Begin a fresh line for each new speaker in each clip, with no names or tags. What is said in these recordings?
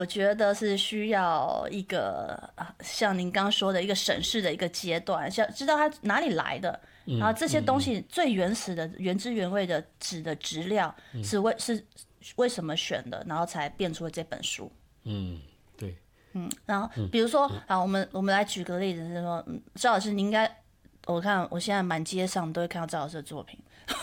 我觉得是需要一个像您刚说的一个审视的一个阶段，想知道它哪里来的，然后这些东西最原始的、原汁原味的纸的质料是为什么选的，然后才变出了这本书。
对，
然后比如说我们来举个例子，是说，赵老师，你应该，我看我现在满街上都会看到赵老师的作品。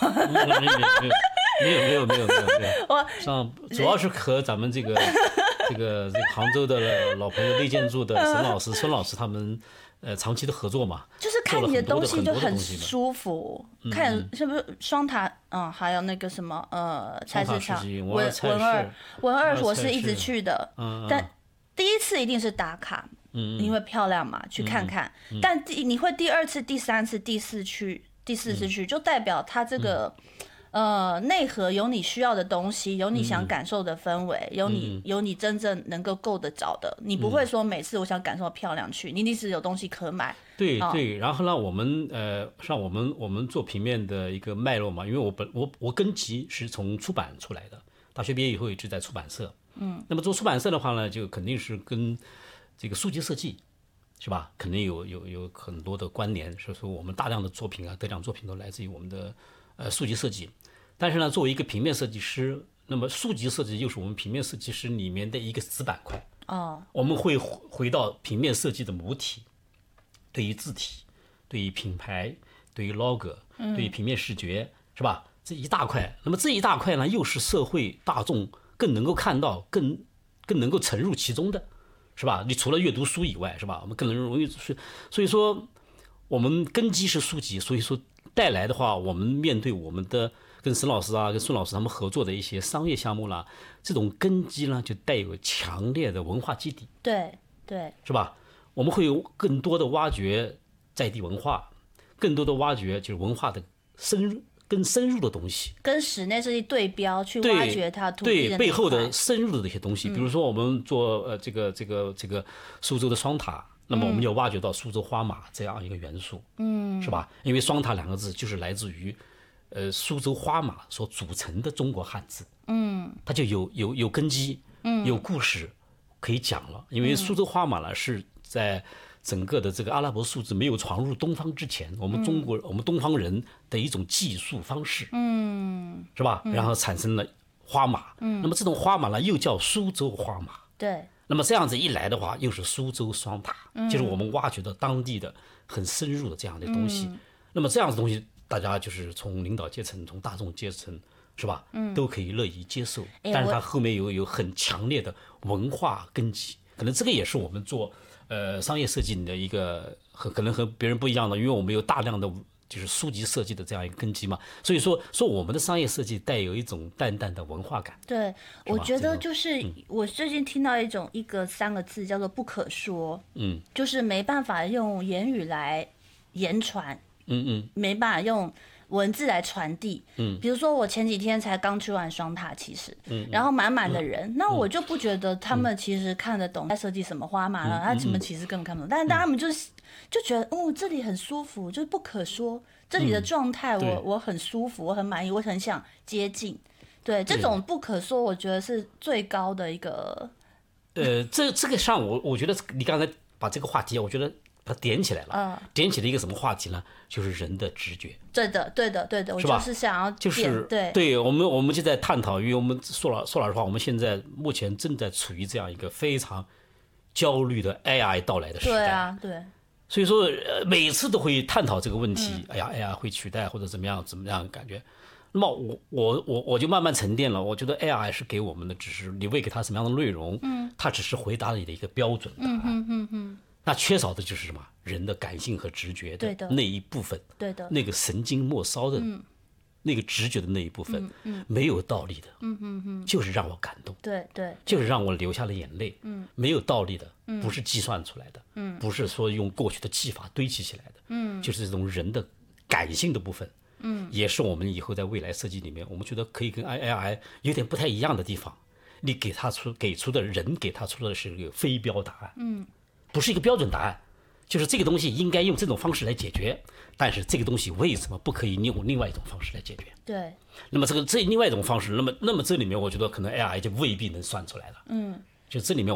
没有，上主要是和咱们这个杭州的老朋友内建筑的沈老师、孙老师他们长期的合作嘛，
就是看你的东西就很
舒
服，看是不是双塔，还有那个什么菜市场文二我是一直去的，但第一次一定是打卡，因为漂亮嘛，去看看，但你会第二次、第三次、第四次去，就代表它这个。内核有你需要的东西，有你想感受的氛围，有你真正能够够得着的。你不会说每次我想感受漂亮去，你一直有东西可买。
对，然后呢，我们做平面的一个脉络嘛，因为我根基是从出版出来的，大学毕业以后一直在出版社。那么做出版社的话呢，就肯定是跟这个书籍设计，是吧？肯定有很多的关联，所以说我们大量的作品得奖作品都来自于我们的书籍设计。但是呢，作为一个平面设计师，那么书籍设计又是我们平面设计师里面的一个子板块。我们会回到平面设计的母体，对于字体，对于品牌，对于 logo，对于平面视觉，是吧？这一大块。那么这一大块呢，又是社会大众更能够看到、更能够沉入其中的，是吧？你除了阅读书以外，是吧？我们更容易去，所以说我们根基是书籍，所以说带来的话，我们面对我们的。跟沈老师跟孙老师他们合作的一些商业项目啦，这种根基呢，就带有强烈的文化基底。
对，
是吧？我们会有更多的挖掘在地文化，更多的挖掘就是文化的更深入的东西，
跟室内设计对标，去挖掘它土地的
对背后的深入的这些东西。比如说我们做这个苏州的双塔。那么我们要挖掘到苏州花马这样一个元素，是吧？因为双塔两个字就是来自于。苏州花马所组成的中国汉字，它就有根基，有故事可以讲了。因为苏州花马呢是在整个的这个阿拉伯数字没有传入东方之前，我们东方人的一种计数方式，是吧？然后产生了花马，那么这种花马呢又叫苏州花马，
对。
那么这样子一来的话，又是苏州双塔，就是我们挖掘到当地的很深入的这样的东西。那么这样子东西。大家就是从领导阶层、从大众阶层，是吧？都可以乐意接受。但是它后面有很强烈的文化根基，可能这个也是我们做商业设计的一个可能和别人不一样的，因为我们有大量的就是书籍设计的这样一个根基嘛，所以说我们的商业设计带有一种淡淡的文化感。
对，我觉得就是我最近听到一个3个字叫做不可说，就是没办法用言语来言传。没办法用文字来传递。比如说我前几天才刚去完双塔，其实，然后满满的人，那我就不觉得他们其实看得懂在设计什么花马了，他们其实根本看不懂，但是他们就觉得，这里很舒服，就是不可说，这里的状态我很舒服，我很满意，我很想接近。对，这种不可说，我觉得是最高的一个。
这个上我觉得你刚才把这个话题，我觉得。它点起来了，点起了一个什么话题呢？就是人的直觉。
对的，我就是想要
就是对我们就在探讨，因为我们说老实话，我们现在目前正在处于这样一个非常焦虑的 AI 到来的时代。
对。
所以说每次都会探讨这个问题。哎呀 AI 会取代或者怎么样感觉。那么我就慢慢沉淀了，我觉得 AI 是给我们的只是你喂给它什么样的内容，它只是回答你的一个标准答案。那缺少的就是什么？人的感性和直觉的那一部分，
对的，
那个神经末梢的那个直觉的那一部分，没有道理的，就是让我感动，
对，
就是让我流下了眼泪，没有道理的，不是计算出来的，不是说用过去的技法堆砌起来的，就是这种人的感性的部分，也是我们以后在未来设计里面，我们觉得可以跟 AI 有点不太一样的地方。你给出的人给他出的是一个非标答案，不是一个标准答案，就是这个东西应该用这种方式来解决，但是这个东西为什么不可以用另外一种方式来解决？
对。
那么这另外一种方式，那么这里面我觉得可能 AI 就未必能算出来了。就这里面